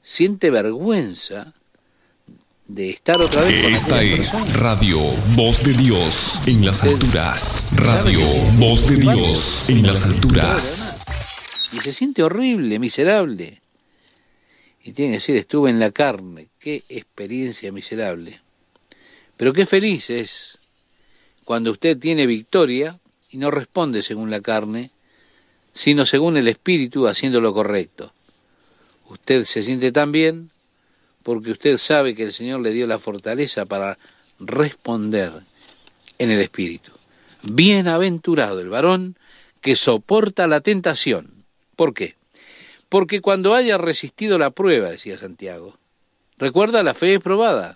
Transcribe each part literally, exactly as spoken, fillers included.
siente vergüenza de estar otra vez con Esta aquella es persona. Radio Voz de Dios en las Usted alturas. sabe Radio que Voz de culpable Dios en las alturas. y se siente horrible, miserable. Y tiene que decir, estuve en la carne. Qué experiencia miserable. Pero qué feliz es cuando usted tiene victoria y no responde según la carne, sino según el Espíritu, haciendo lo correcto. Usted se siente tan bien porque usted sabe que el Señor le dio la fortaleza para responder en el Espíritu. Bienaventurado el varón que soporta la tentación. ¿Por qué? Porque cuando haya resistido la prueba, decía Santiago, recuerda, la fe es probada.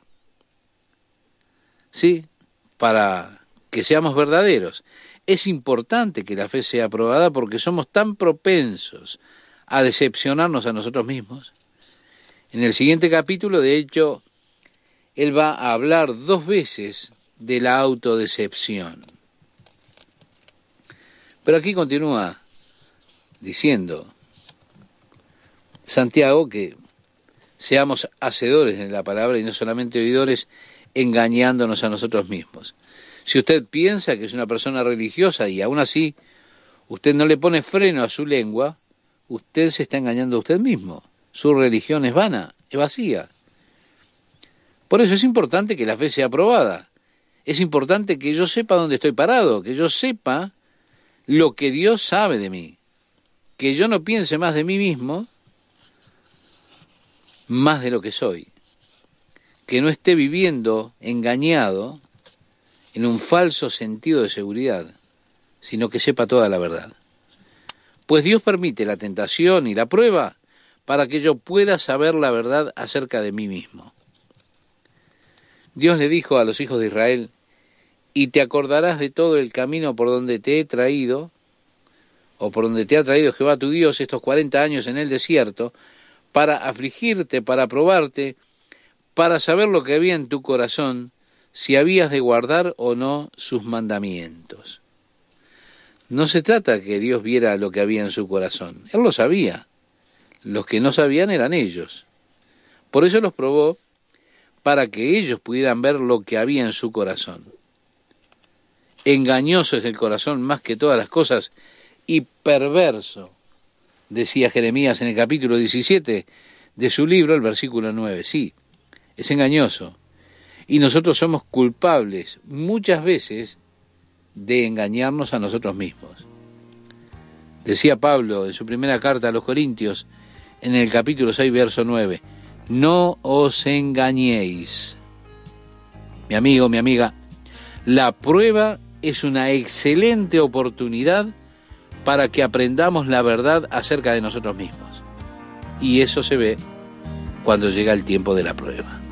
Sí, para que seamos verdaderos. Es importante que la fe sea probada porque somos tan propensos a decepcionarnos a nosotros mismos. En el siguiente capítulo, de hecho, él va a hablar dos veces de la autodecepción. Pero aquí continúa diciendo Santiago que seamos hacedores de la palabra y no solamente oidores, engañándonos a nosotros mismos. Si usted piensa que es una persona religiosa y aún así usted no le pone freno a su lengua, usted se está engañando a usted mismo. Su religión es vana, es vacía. Por eso es importante que la fe sea probada. Es importante que yo sepa dónde estoy parado, que yo sepa lo que Dios sabe de mí. Que yo no piense más de mí mismo, más de lo que soy. Que no esté viviendo engañado en un falso sentido de seguridad, sino que sepa toda la verdad. Pues Dios permite la tentación y la prueba para que yo pueda saber la verdad acerca de mí mismo. Dios le dijo a los hijos de Israel, y te acordarás de todo el camino por donde te he traído, o por donde te ha traído Jehová tu Dios estos cuarenta años en el desierto, para afligirte, para probarte, para saber lo que había en tu corazón, si habías de guardar o no sus mandamientos. No se trata que Dios viera lo que había en su corazón. Él lo sabía. Los que no sabían eran ellos. Por eso los probó, para que ellos pudieran ver lo que había en su corazón. Engañoso es el corazón más que todas las cosas y perverso, decía Jeremías en el capítulo diecisiete de su libro, el versículo nueve. Sí, es engañoso. Y nosotros somos culpables muchas veces de engañarnos a nosotros mismos. Decía Pablo en su primera carta a los Corintios, en el capítulo seis, verso nueve, no os engañéis. Mi amigo, mi amiga, la prueba es una excelente oportunidad para que aprendamos la verdad acerca de nosotros mismos. Y eso se ve cuando llega el tiempo de la prueba.